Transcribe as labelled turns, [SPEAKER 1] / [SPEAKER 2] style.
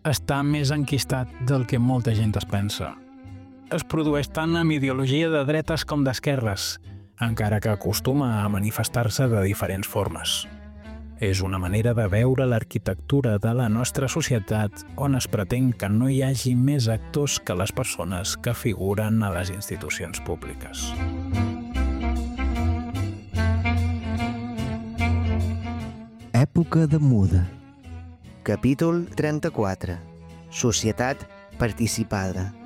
[SPEAKER 1] està més enquistat del que molta gent es pensa. Es produeix tant amb ideologia de dretes com d'esquerres, encara que acostuma a manifestar-se de diferents formes. És una manera de veure l'arquitectura de la nostra societat on es pretén que no hi hagi més actors que les persones que figuren a les institucions públiques.
[SPEAKER 2] Època de muda.
[SPEAKER 3] Capítol 34. Societat participada.